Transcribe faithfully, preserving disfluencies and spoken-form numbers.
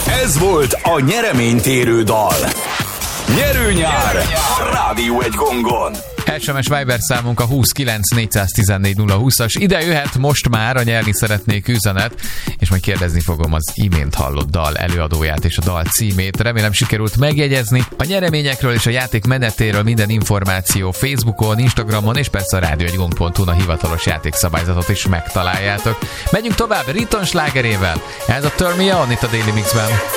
Ez volt a nyereménytérő dal. Nyerő nyár a Rádió egy gongon. es em es Viber számunk a húsz kilenc négyszáztizennégy nulla húszas. Ide jöhet most már a nyerni szeretnék üzenet, és majd kérdezni fogom az imént hallott dal előadóját és a dal címét. Remélem sikerült megjegyezni. A nyereményekről és a játék menetéről minden információ Facebookon, Instagramon és persze a rádió egy gong pont hu-n a hivatalos játékszabályzatot is megtaláljátok. Megyünk tovább Riton slágerével. Ez a Turn Me On itt a Daily Mixben.